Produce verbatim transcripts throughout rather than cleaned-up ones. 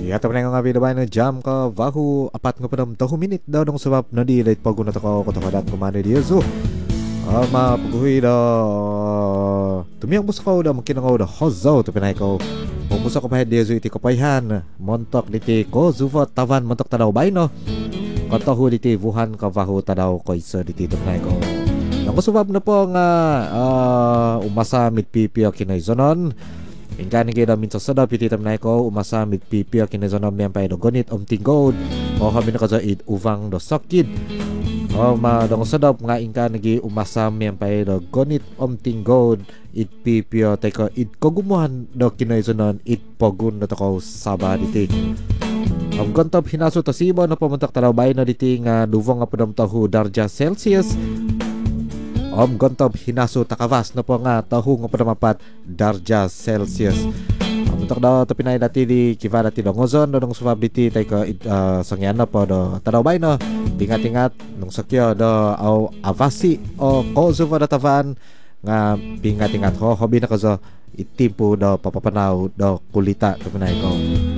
Ya teman yang ngabi depan jam ke bahu apat ngepadam tahu minit dah dong sebab nadi late paguna tako ko takadat kumane dia zo. Ama pagui dah. Tumiang bus kau dah mungkin kau dah hozau tu penai kau. Musa ko pahit dia zo iti kapaihan. Montok diti ko zuva tavan montok tadaw baino. Ko tahu diti Wuhan ka bahu tadaw ko isa diti tu penai kau. Nang sebab na po nga uh, umasa mitpipi kinay zonon. Ingkan ngi da minta sada piti tamnai ko umasa mit pipi kinazonom mempai do gonit om tingod o hamin ka id uvang do sakit o ma dong sadap nga ingkan ngi umasa mempai do gonit om tingod id pipi teko id kogumuhan do kinazonon id pogun do ko sabaditi om gontop hinasu to sibo no pamuntak taraw bay no diti nga duvong nga padam tahu darja Celsius. Om gontop hinasu takawas na po nga tahu nga padamapat darja Celsius. Om untuk daw tapinay dati di kiva dati do ngozon do dong subab diti tay ko uh, sangyan na po do tadaw bay no tingat-tingat nung sakyo do au avasi o kozo pa datavan nga pingat-tingat ho hobi na kazo itimpo do papapanaw do kulita tapinay ko.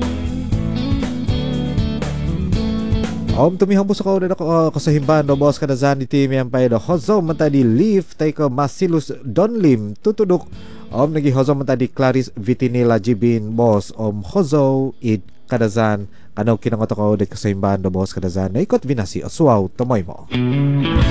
Om tumihambos ako na uh, kasahimban do boss kadazan di team yang pay do hozo man tadi leaf tay ko Masilus Donlim tutudok om nagi hozo man tadi Clarice Vitinila Jibin boss om hozo id kadazan kanaw kinangot ako det kasahimban do boss kadazan na ikot vinasi aswaw tumoy mo.